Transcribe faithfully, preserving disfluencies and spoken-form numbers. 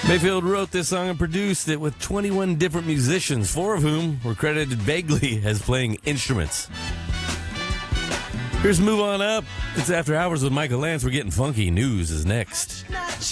Mayfield wrote this song and produced it with twenty-one different musicians, four of whom were credited vaguely as playing instruments. Here's Move On Up. It's After Hours with Michael Lance. We're getting funky. News is next.